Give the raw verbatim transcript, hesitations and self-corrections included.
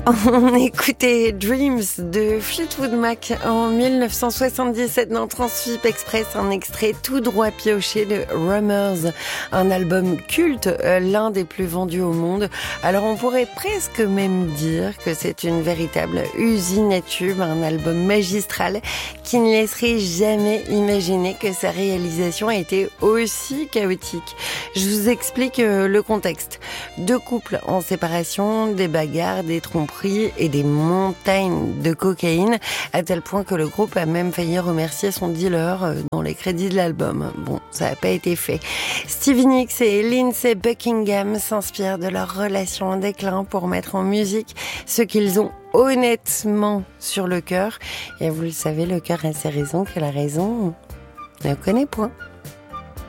On écoutait Dreams de Fleetwood Mac en dix-neuf cent soixante-dix-sept dans Transfip Express, un extrait tout droit pioché de Rumours, un album culte, l'un des plus vendus au monde. Alors on pourrait presque même dire que c'est une véritable usine à tubes, un album magistral qui ne laisserait jamais imaginer que sa réalisation a été aussi chaotique. Je vous explique le contexte. Deux couples en séparation, des bagarres, des tromperies et des montagnes de cocaïne, à tel point que le groupe a même failli remercier son dealer dans les crédits de l'album. Bon, ça n'a pas été fait. Stevie Nicks et Lindsey Buckingham s'inspirent de leur relation en déclin pour mettre en musique ce qu'ils ont honnêtement sur le cœur. Et vous le savez, le cœur a ses raisons que la raison ne connaît point.